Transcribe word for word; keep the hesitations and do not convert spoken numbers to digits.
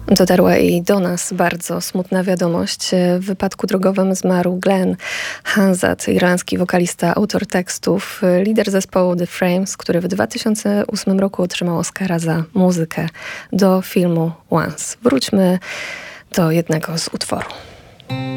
Dotarła i do nas bardzo smutna wiadomość. W wypadku drogowym zmarł Glenn Hansard, irlandzki wokalista, autor tekstów, lider zespołu The Frames, który w dwa tysiące ósmym roku otrzymał Oscara za muzykę do filmu Once. Wróćmy do jednego z utworów.